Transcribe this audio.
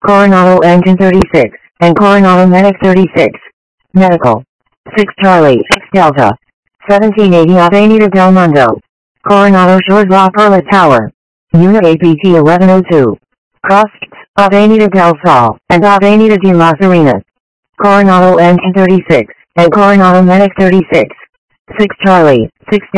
Coronado Engine 36, and Coronado Medic 36. Medical. 6 Charlie, 6 Delta. 1780 Avenida del Mundo. Coronado Shores La Perla Tower. Unit APT 1102. Crossed, Avenida del Sol, and Avenida de las Arenas. Coronado Engine 36, and Coronado Medic 36. 6 Charlie, 6